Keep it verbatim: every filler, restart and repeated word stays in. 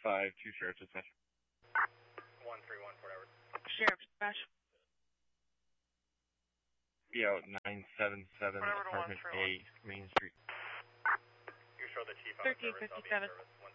five, two Sheriff's Dispatch. one three one, Fort Edward. Sheriff's Dispatch. B O nine seven seven, apartment A, Main Street. You show the chief on thirteen fifty-seven. service.